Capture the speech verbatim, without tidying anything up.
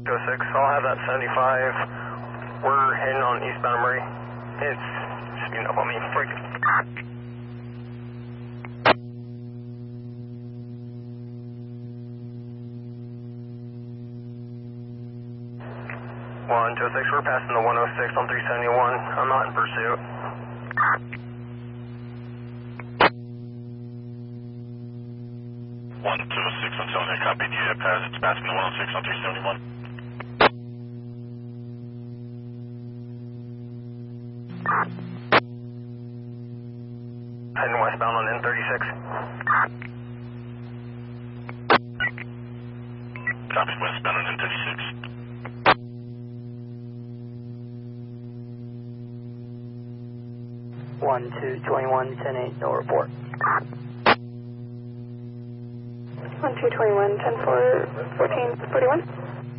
oh six, I'll have that seventy-five. We're heading on eastbound Murray. It's speeding up on me. Freak. one two six, we're passing the one oh six on three seventy-one. I'm not in pursuit. one two six, I'm telling you, copy. Yeah, pass. It's passing the one oh six on three seventy-one. Heading westbound on N thirty-six. Copy, westbound on N thirty-six. one two twenty-one, ten eight, no report. one two twenty-one, ten four, fourteen forty-one.